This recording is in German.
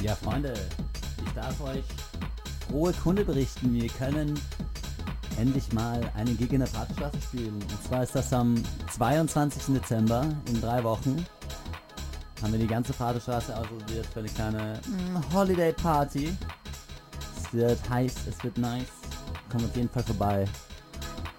Ja, Freunde, ich darf euch frohe Kunde berichten. Wir können endlich mal einen Gig in der Praterstraße spielen. Und zwar ist das am 22. Dezember, in 3 Wochen. Haben wir die ganze Praterstraße ausprobiert für eine kleine Holiday Party. Es wird heiß, es wird nice. Kommt auf jeden Fall vorbei.